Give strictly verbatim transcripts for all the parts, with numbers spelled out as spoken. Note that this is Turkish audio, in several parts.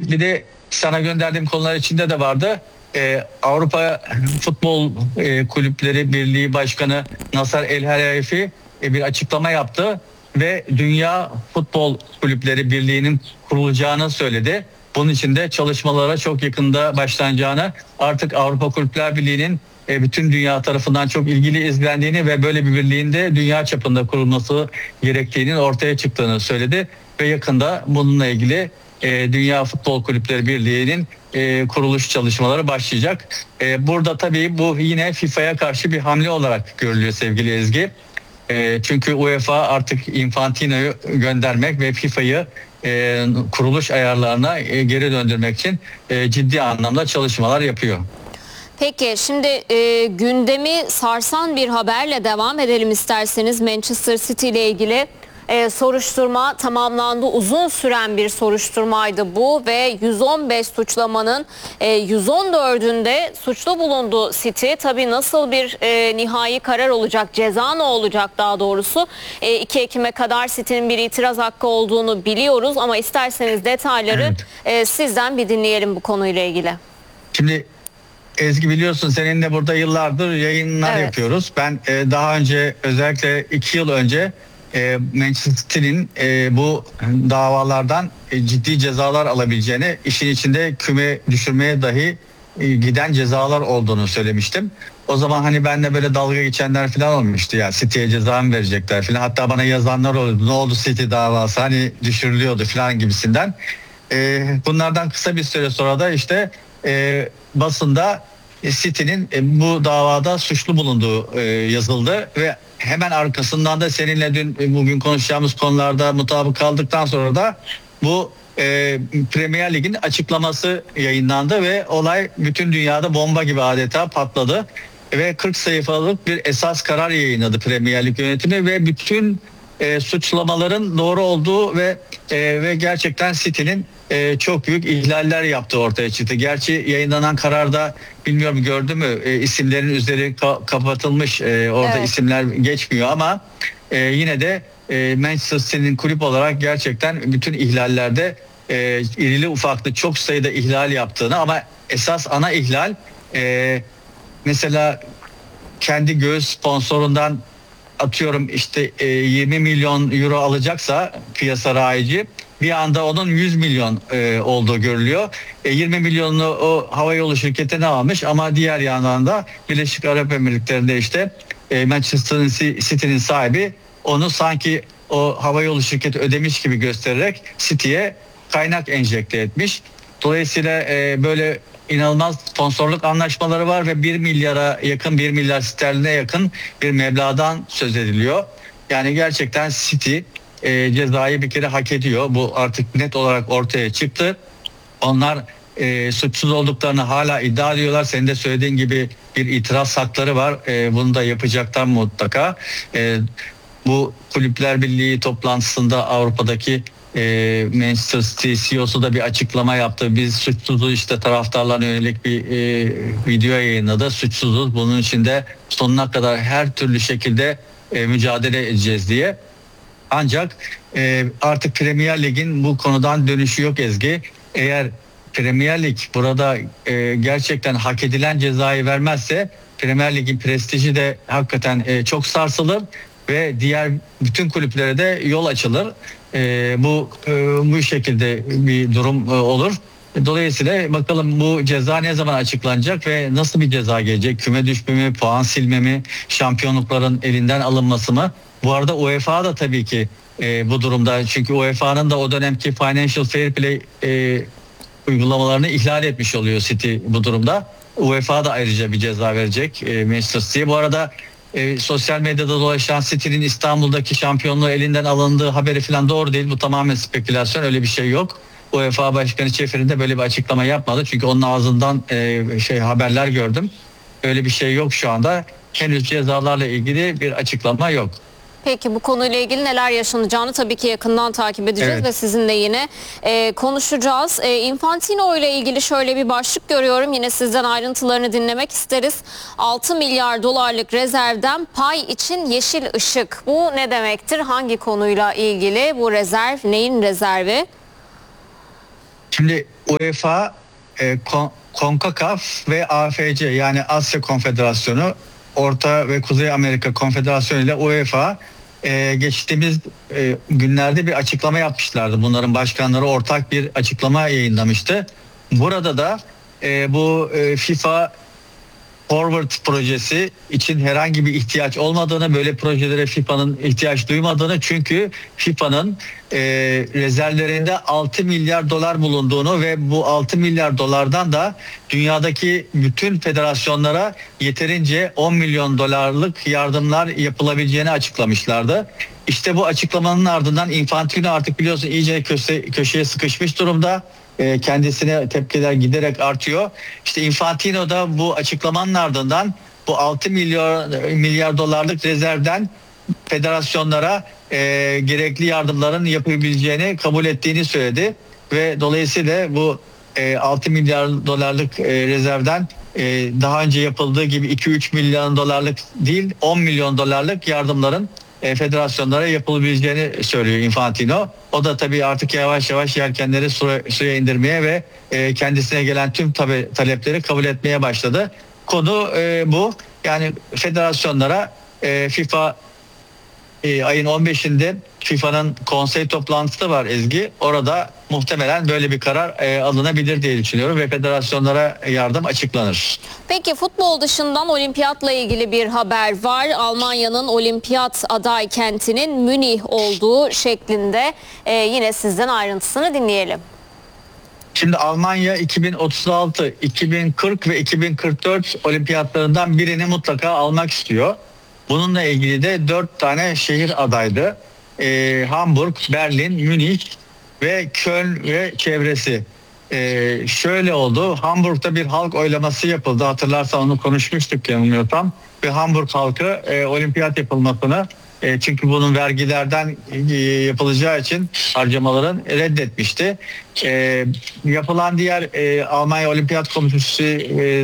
bir de sana gönderdiğim konular içinde de vardı. Ee, Avrupa Futbol e, Kulüpleri Birliği Başkanı Nasser El Helaifi e, bir açıklama yaptı ve Dünya Futbol Kulüpleri Birliği'nin kurulacağını söyledi. Bunun için de çalışmalara çok yakında başlanacağını, artık Avrupa Kulüpler Birliği'nin e, bütün dünya tarafından çok ilgili izlendiğini ve böyle bir birliğin de dünya çapında kurulması gerektiğinin ortaya çıktığını söyledi ve yakında bununla ilgili e, Dünya Futbol Kulüpleri Birliği'nin e, kuruluş çalışmaları başlayacak. E, burada tabii bu yine FIFA'ya karşı bir hamle olarak görülüyor sevgili Ezgi. E, çünkü UEFA artık Infantino'yu göndermek ve FIFA'yı e, kuruluş ayarlarına e, geri döndürmek için e, ciddi anlamda çalışmalar yapıyor. Peki şimdi e, gündemi sarsan bir haberle devam edelim isterseniz. Manchester City ile ilgili e, soruşturma tamamlandı. Uzun süren bir soruşturmaydı bu ve yüz on beş suçlamanın e, yüz on dördünde suçlu bulundu City. Tabii nasıl bir e, nihai karar olacak, ceza ne olacak daha doğrusu. E, iki Ekim'e kadar City'nin bir itiraz hakkı olduğunu biliyoruz ama isterseniz detayları Evet. e, sizden bir dinleyelim bu konuyla ilgili. Şimdi Ezgi, biliyorsun seninle burada yıllardır yayınlar Evet. yapıyoruz. Ben e, daha önce, özellikle iki yıl önce e, Manchester City'nin e, bu davalardan e, ciddi cezalar alabileceğini, işin içinde küme düşürmeye dahi e, giden cezalar olduğunu söylemiştim. O zaman hani benimle böyle dalga geçenler falan olmuştu ya, City'ye ceza mı verecekler falan. Hatta bana yazanlar oldu, ne oldu City davası, hani düşürülüyordu falan gibisinden. E, bunlardan kısa bir süre sonra da işte e, basında e, City'nin e, bu davada suçlu bulunduğu e, yazıldı ve hemen arkasından da seninle dün e, bugün konuşacağımız konularda mutabık kaldıktan sonra da bu e, Premier Lig'in açıklaması yayınlandı ve olay bütün dünyada bomba gibi adeta patladı ve kırk sayfalık bir esas karar yayınladı Premier Lig yönetimi ve bütün e, suçlamaların doğru olduğu ve e, ve gerçekten City'nin e, çok büyük ihlaller yaptığı ortaya çıktı. Gerçi yayınlanan kararda, bilmiyorum gördü mü, e, isimlerin üzeri ka- kapatılmış, e, orada Evet. isimler geçmiyor ama e, yine de e, Manchester City'nin kulüp olarak gerçekten bütün ihlallerde e, irili ufaklı çok sayıda ihlal yaptığını, ama esas ana ihlal e, mesela kendi göğüs sponsorundan atıyorum işte e, yirmi milyon euro alacaksa piyasa rayici, bir anda onun yüz milyon e, olduğu görülüyor. E, yirmi milyonunu o havayolu şirketine almış ama diğer yandan da Birleşik Arap Emirlikleri'nde işte e, Manchester City'nin sahibi onu sanki o havayolu şirketi ödemiş gibi göstererek City'ye kaynak enjekte etmiş. Dolayısıyla e, böyle inanılmaz sponsorluk anlaşmaları var ve bir milyara yakın, bir milyar sterline yakın bir meblağdan söz ediliyor. Yani gerçekten City e, cezayı bir kere hak ediyor. Bu artık net olarak ortaya çıktı. Onlar e, suçsuz olduklarını hala iddia ediyorlar. Senin de söylediğin gibi bir itiraz hakları var. E, bunu da yapacaklar mutlaka. E, bu Kulüpler Birliği toplantısında Avrupa'daki e, Manchester City C E O'su da bir açıklama yaptı. Biz suçsuzuz, işte taraftarlarına yönelik bir e, video yayınladı. Suçsuzuz, bunun için de sonuna kadar her türlü şekilde e, mücadele edeceğiz diye. Ancak e, artık Premier Lig'in bu konudan dönüşü yok Ezgi. Eğer Premier Lig burada e, gerçekten hak edilen cezayı vermezse Premier Lig'in prestiji de hakikaten e, çok sarsılır ve diğer bütün kulüplere de yol açılır. E, bu e, bu şekilde bir durum e, olur. Dolayısıyla bakalım bu ceza ne zaman açıklanacak ve nasıl bir ceza gelecek? Küme düşme mi, puan silme mi, şampiyonlukların elinden alınması mı? Bu arada UEFA da tabii ki e, bu durumda, çünkü U E F A'nın da o dönemki Financial Fair Play e, uygulamalarını ihlal etmiş oluyor City bu durumda. U E F A da ayrıca bir ceza verecek e, Manchester City'ye. Bu arada e, sosyal medyada dolaşan City'nin İstanbul'daki şampiyonluğu elinden alındığı haberi falan doğru değil. Bu tamamen spekülasyon, öyle bir şey yok. U E F A Başkanı Çeferi de böyle bir açıklama yapmadı. Çünkü onun ağzından e, şey haberler gördüm. Öyle bir şey yok şu anda. Henüz cezalarla ilgili bir açıklama yok. Peki bu konuyla ilgili neler yaşanacağını tabii ki yakından takip edeceğiz Evet. ve sizinle yine e, konuşacağız. E, Infantino ile ilgili şöyle bir başlık görüyorum. Yine sizden ayrıntılarını dinlemek isteriz. altı milyar dolarlık rezervden pay için yeşil ışık. Bu ne demektir? Hangi konuyla ilgili bu rezerv? Neyin rezervi? Şimdi UEFA, e, Kon- CONCACAF ve A F C yani Asya Konfederasyonu, Orta ve Kuzey Amerika Konfederasyonu ile UEFA e, geçtiğimiz e, günlerde bir açıklama yapmışlardı. Bunların başkanları ortak bir açıklama yayınlamıştı. Burada da e, bu e, FIFA Forward projesi için herhangi bir ihtiyaç olmadığını, böyle projelere FIFA'nın ihtiyaç duymadığını, çünkü FIFA'nın e, rezervlerinde altı milyar dolar bulunduğunu ve bu altı milyar dolardan da dünyadaki bütün federasyonlara yeterince on milyon dolarlık yardımlar yapılabileceğini açıklamışlardı. İşte bu açıklamanın ardından Infantino artık biliyorsun iyice köşe, köşeye sıkışmış durumda. Kendisine tepkiler giderek artıyor. İşte Infantino da bu açıklamanın ardından bu altı milyar milyar dolarlık rezervden federasyonlara e, gerekli yardımların yapılabileceğini kabul ettiğini söyledi ve dolayısıyla bu e, altı milyar dolarlık e, rezervden e, daha önce yapıldığı gibi iki üç milyon dolarlık değil on milyon dolarlık yardımların E, federasyonlara yapılabileceğini söylüyor Infantino. O da tabii artık yavaş yavaş yelkenleri suya, suya indirmeye ve e, kendisine gelen tüm tabi, talepleri kabul etmeye başladı. Konu e, bu. Yani federasyonlara e, FIFA e, ayın on beşinde FIFA'nın konsey toplantısı var Ezgi. Orada muhtemelen böyle bir karar e, alınabilir diye düşünüyorum ve federasyonlara yardım açıklanır. Peki futbol dışından olimpiyatla ilgili bir haber var. Almanya'nın olimpiyat aday kentinin Münih olduğu şeklinde. Ee, yine sizden ayrıntısını dinleyelim. Şimdi Almanya iki bin otuz altı, iki bin kırk ve iki bin kırk dört olimpiyatlarından birini mutlaka almak istiyor. Bununla ilgili de dört tane şehir adaydı. Ee, Hamburg, Berlin, Münih ve Köln ve çevresi. Ee, şöyle oldu. Hamburg'da bir halk oylaması yapıldı. Hatırlarsan onu konuşmuştuk yanılmıyorsam. Ve Hamburg halkı e, olimpiyat yapılmasını e, çünkü bunun vergilerden e, yapılacağı için harcamaların reddetmişti. E, yapılan diğer e, Almanya Olimpiyat Komitesi e,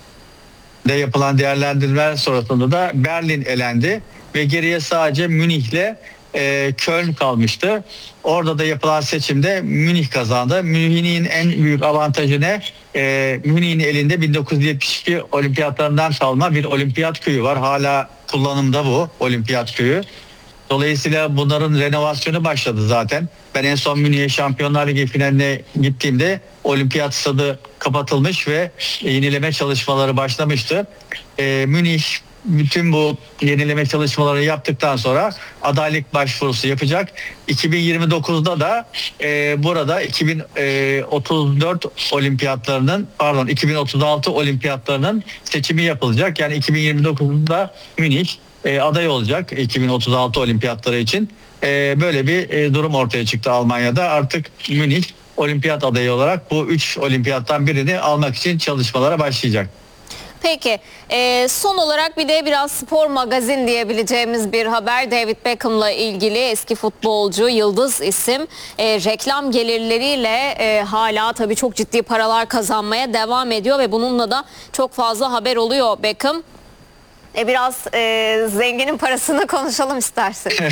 de yapılan değerlendirmeler sonrasında da Berlin elendi ve geriye sadece Münih'le e, Köln kalmıştı. Orada da yapılan seçimde Münih kazandı. Münih'in en büyük avantajı ne? E, Münih'in elinde bin dokuz yüz yetmiş iki olimpiyatlarından kalma bir olimpiyat köyü var. Hala kullanımda bu olimpiyat köyü. Dolayısıyla bunların renovasyonu başladı zaten. Ben en son Münih'e Şampiyonlar Ligi finaline gittiğimde olimpiyat stadı kapatılmış ve yenileme çalışmaları başlamıştı. Ee, Münih bütün bu yenileme çalışmaları yaptıktan sonra adaylık başvurusu yapacak. iki bin yirmi dokuzda da e, burada iki bin otuz dört olimpiyatlarının pardon iki bin otuz altı olimpiyatlarının seçimi yapılacak. Yani iki bin yirmi dokuzda Münih e, aday olacak iki bin otuz altı olimpiyatları için. E, böyle bir e, durum ortaya çıktı Almanya'da. Artık Münih olimpiyat adayı olarak bu üç olimpiyattan birini almak için çalışmalara başlayacak. Peki e, son olarak bir de biraz spor magazin diyebileceğimiz bir haber. David Beckham'la ilgili eski futbolcu, yıldız isim e, reklam gelirleriyle e, hala tabii çok ciddi paralar kazanmaya devam ediyor ve bununla da çok fazla haber oluyor Beckham. E, biraz e, zenginin parasını konuşalım isterseniz.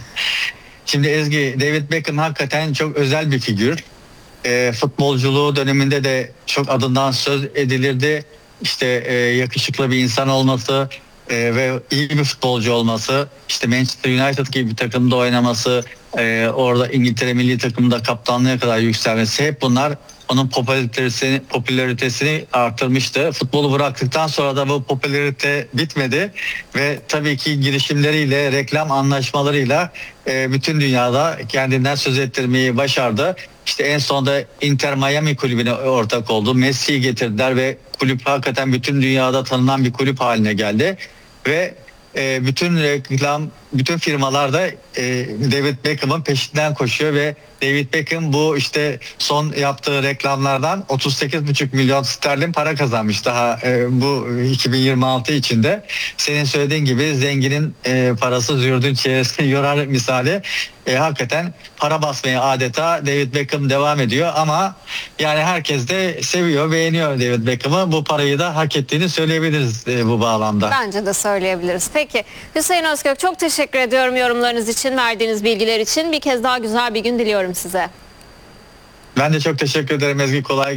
Şimdi Ezgi, David Beckham hakikaten çok özel bir figür. E, futbolculuğu döneminde de çok adından söz edilirdi. İşte e, yakışıklı bir insan olması e, ve iyi bir futbolcu olması, işte Manchester United gibi bir takımda oynaması, e, orada İngiltere milli takımında kaptanlığa kadar yükselmesi, hep bunlar onun popülaritesini, popülaritesini arttırmıştı. Futbolu bıraktıktan sonra da bu popülarite bitmedi ve tabii ki girişimleriyle, reklam anlaşmalarıyla e, bütün dünyada kendinden söz ettirmeyi başardı. İşte en sonunda Inter Miami kulübüne ortak oldu. Messi'yi getirdiler ve kulüp hakikaten bütün dünyada tanınan bir kulüp haline geldi. Ve e, bütün reklam, bütün firmalar da e, David Beckham'ın peşinden koşuyor ve David Beckham bu işte son yaptığı reklamlardan otuz sekiz buçuk milyon sterlin para kazanmış daha e, bu iki bin yirmi altı içinde. Senin söylediğin gibi zenginin e, parası zürdün çeyresini yorar misali. E, hakikaten para basmaya adeta David Beckham devam ediyor ama yani herkes de seviyor, beğeniyor David Beckham'ı. Bu parayı da hak ettiğini söyleyebiliriz e, bu bağlamda. Bence de söyleyebiliriz. Peki Hüseyin Özkök, çok teşekkür ediyorum yorumlarınız için, verdiğiniz bilgiler için. Bir kez daha güzel bir gün diliyorum size. Ben de çok teşekkür ederim Ezgi, kolay